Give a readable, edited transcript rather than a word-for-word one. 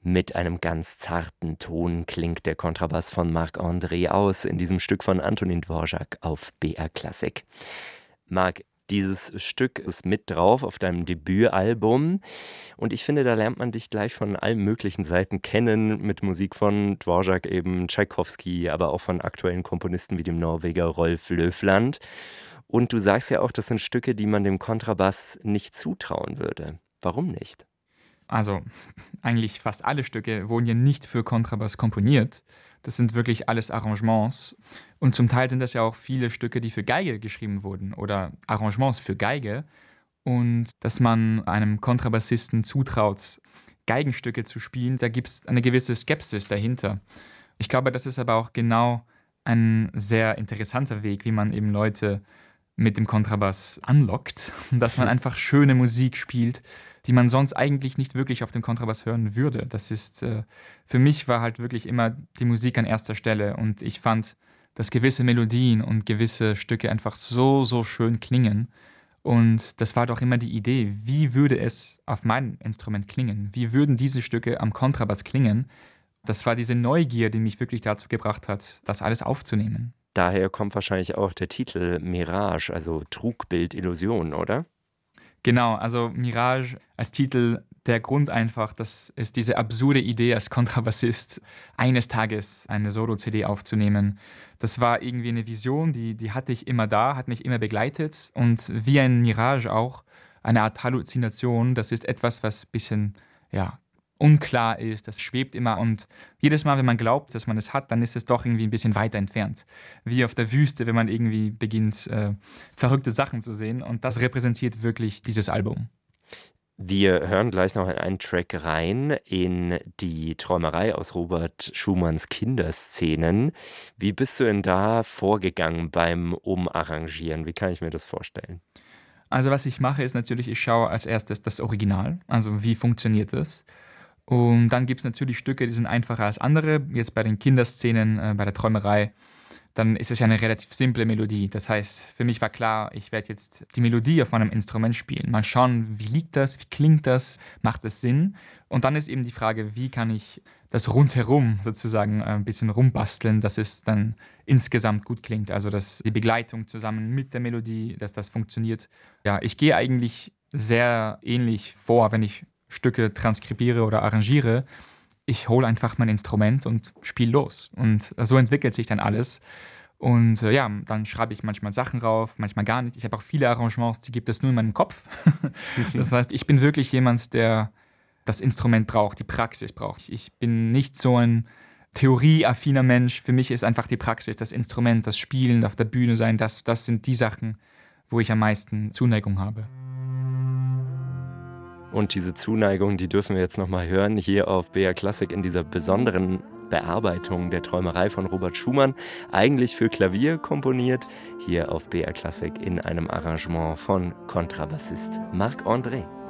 Mit einem ganz zarten Ton klingt der Kontrabass von Marc-André aus in diesem Stück von Antonín Dvořák auf BR Classic. Marc, dieses Stück ist mit drauf auf deinem Debütalbum und ich finde, da lernt man dich gleich von allen möglichen Seiten kennen, mit Musik von Dvořák eben, Tschaikowski, aber auch von aktuellen Komponisten wie dem Norweger Rolf Löfland. Und du sagst ja auch, das sind Stücke, die man dem Kontrabass nicht zutrauen würde. Warum nicht? Also eigentlich fast alle Stücke wurden ja nicht für Kontrabass komponiert. Das sind wirklich alles Arrangements. Und zum Teil sind das ja auch viele Stücke, die für Geige geschrieben wurden oder Arrangements für Geige. Und dass man einem Kontrabassisten zutraut, Geigenstücke zu spielen, da gibt es eine gewisse Skepsis dahinter. Ich glaube, das ist aber auch genau ein sehr interessanter Weg, wie man eben Leute mit dem Kontrabass anlockt, dass man einfach schöne Musik spielt, die man sonst eigentlich nicht wirklich auf dem Kontrabass hören würde. Das ist, für mich war halt wirklich immer die Musik an erster Stelle und ich fand, dass gewisse Melodien und gewisse Stücke einfach so schön klingen und das war doch immer die Idee, wie würde es auf meinem Instrument klingen? Wie würden diese Stücke am Kontrabass klingen? Das war diese Neugier, die mich wirklich dazu gebracht hat, das alles aufzunehmen. Daher kommt wahrscheinlich auch der Titel Mirage, also Trugbild, Illusion, oder? Genau, also Mirage als Titel, der Grund einfach, dass es diese absurde Idee als Kontrabassist, eines Tages eine Solo-CD aufzunehmen. Das war irgendwie eine Vision, die hatte ich immer da, hat mich immer begleitet und wie ein Mirage auch, eine Art Halluzination, das ist etwas, was ein bisschen, unklar ist, das schwebt immer und jedes Mal, wenn man glaubt, dass man es hat, dann ist es doch irgendwie ein bisschen weiter entfernt. Wie auf der Wüste, wenn man irgendwie beginnt, verrückte Sachen zu sehen und das repräsentiert wirklich dieses Album. Wir hören gleich noch in einen Track rein in die Träumerei aus Robert Schumanns Kinderszenen. Wie bist du denn da vorgegangen beim Umarrangieren? Wie kann ich mir das vorstellen? Also was ich mache, ist natürlich, ich schaue als erstes das Original, also wie funktioniert das? Und dann gibt es natürlich Stücke, die sind einfacher als andere. Jetzt bei den Kinderszenen, bei der Träumerei, dann ist es ja eine relativ simple Melodie. Das heißt, für mich war klar, ich werde jetzt die Melodie auf meinem Instrument spielen. Mal schauen, wie liegt das, wie klingt das, macht das Sinn? Und dann ist eben die Frage, wie kann ich das rundherum sozusagen ein bisschen rumbasteln, dass es dann insgesamt gut klingt. Also dass die Begleitung zusammen mit der Melodie, dass das funktioniert. Ja, ich gehe eigentlich sehr ähnlich vor, wenn ich Stücke transkribiere oder arrangiere. Ich hole einfach mein Instrument und spiele los. Und so entwickelt sich dann alles. Und dann schreibe ich manchmal Sachen rauf, manchmal gar nicht. Ich habe auch viele Arrangements, die gibt es nur in meinem Kopf. Das heißt, ich bin wirklich jemand, der das Instrument braucht, die Praxis braucht. Ich bin nicht so ein theorieaffiner Mensch. Für mich ist einfach die Praxis, das Instrument, das Spielen, auf der Bühne sein, das sind die Sachen, wo ich am meisten Zuneigung habe. Und diese Zuneigung, die dürfen wir jetzt nochmal hören, hier auf BR Classic in dieser besonderen Bearbeitung der Träumerei von Robert Schumann, eigentlich für Klavier komponiert, hier auf BR Classic in einem Arrangement von Kontrabassist Marc-André.